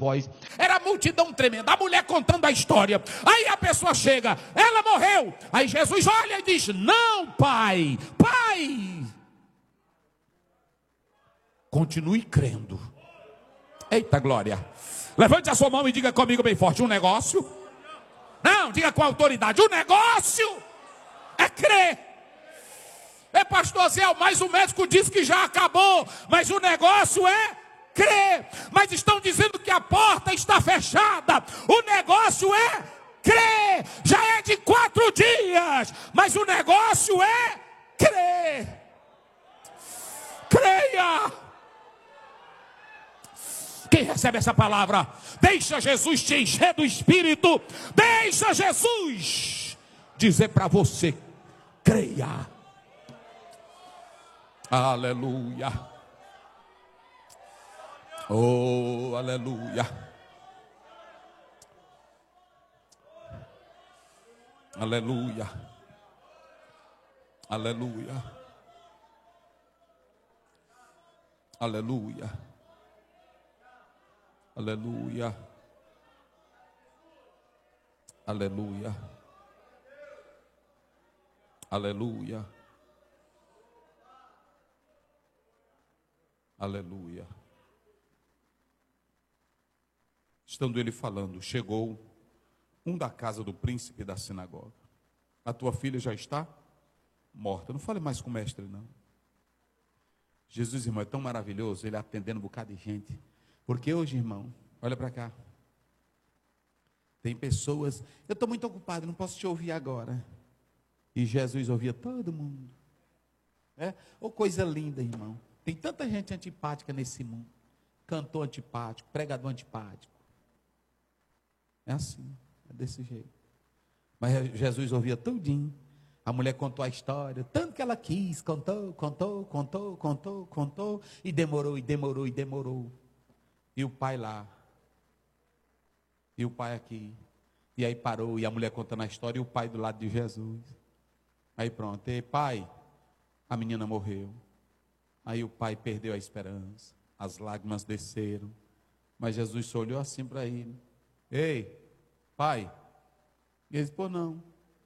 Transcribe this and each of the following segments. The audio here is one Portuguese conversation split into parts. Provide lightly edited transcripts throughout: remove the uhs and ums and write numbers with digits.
voz. Era a multidão tremenda, a mulher contando a história. Aí a pessoa chega, ela morreu. Aí Jesus olha e diz: não, pai, continue crendo. Eita glória. Levante a sua mão e diga comigo bem forte: um negócio, não, diga com autoridade, o negócio é crer. É, pastor Zé, mas o médico disse que já acabou. Mas o negócio é crer. Mas estão dizendo que a porta está fechada. O negócio é crer. Já é de 4 dias. Mas o negócio é crer. Creia. Quem recebe essa palavra? Deixa Jesus te encher do Espírito. Deixa Jesus dizer para você: creia. Aleluia. Oh, aleluia. Aleluia. Aleluia. Aleluia. Aleluia. Aleluia. Aleluia. Aleluia. Estando ele falando, chegou um da casa do príncipe da sinagoga. A tua filha já está morta. Não fale mais com o mestre, não. Jesus, irmão, é tão maravilhoso ele atendendo um bocado de gente. Porque hoje, irmão, olha para cá. Tem pessoas, eu estou muito ocupado, não posso te ouvir agora. E Jesus ouvia todo mundo. Oh, coisa linda, irmão. Tem tanta gente antipática nesse mundo. Cantor antipático, pregador antipático. É assim, é desse jeito. Mas Jesus ouvia tudinho. A mulher contou a história, tanto que ela quis, contou. E demorou. E o pai lá. E o pai aqui. E aí parou, e a mulher contando a história, e o pai do lado de Jesus. Aí pronto, e pai, a menina morreu. Aí o pai perdeu a esperança, as lágrimas desceram, mas Jesus só olhou assim para ele: ei, pai. E ele disse: pô, não,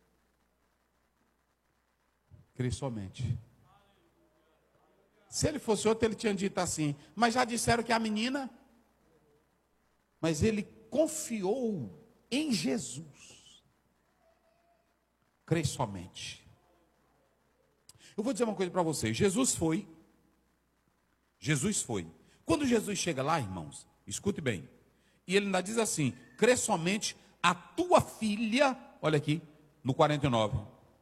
crê somente. Se ele fosse outro, ele tinha dito assim: mas já disseram que a menina. Mas ele confiou em Jesus. Crê somente. Eu vou dizer uma coisa para vocês: Jesus foi. Quando Jesus chega lá, irmãos, escute bem. E ele ainda diz assim: crê somente, a tua filha. Olha aqui, no 49.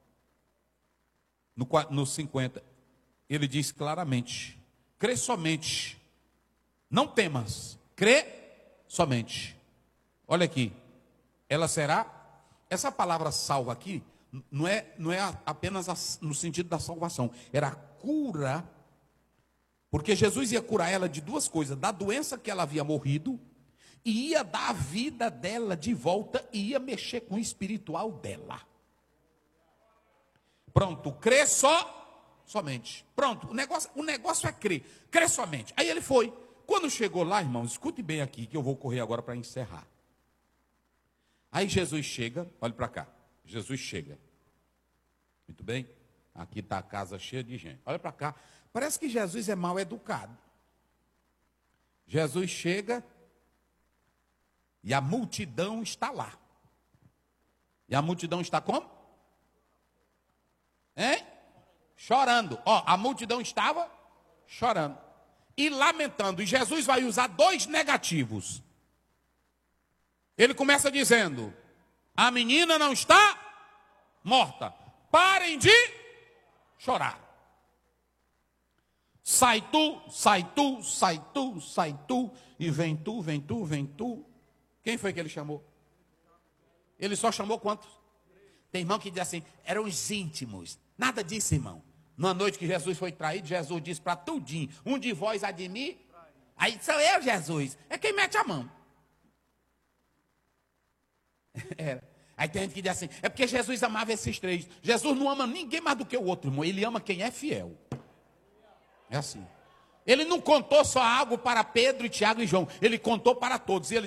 No 50. Ele diz claramente: crê somente. Não temas. Crê somente. Olha aqui. Ela será. Essa palavra salva aqui não é apenas no sentido da salvação. Era a cura. Porque Jesus ia curar ela de 2 coisas: da doença que ela havia morrido, e ia dar a vida dela de volta, e ia mexer com o espiritual dela. Pronto, crê somente. Pronto, o negócio é crer. Crê somente. Aí ele foi. Quando chegou lá, irmãos, escute bem aqui, que eu vou correr agora para encerrar. Aí Jesus chega, olhe para cá. Jesus chega. Muito bem? Aqui está a casa cheia de gente. Olha para cá. Parece que Jesus é mal educado. Jesus chega e a multidão está lá. E a multidão está como? Chorando. A multidão estava chorando e lamentando. E Jesus vai usar 2 negativos. Ele começa dizendo: a menina não está morta. Parem de chorar. Sai tu, e vem tu. Quem foi que ele chamou? Ele só chamou quantos? Tem irmão que diz assim: eram os íntimos. Nada disso, irmão. Na noite que Jesus foi traído, Jesus disse para tudinho: um de vós há de mim. Aí sou eu, Jesus. É quem mete a mão. Aí tem gente que diz assim: é porque Jesus amava esses 3. Jesus não ama ninguém mais do que o outro, irmão. Ele ama quem é fiel. É assim. Ele não contou só algo para Pedro, Tiago e João. Ele contou para todos. E ele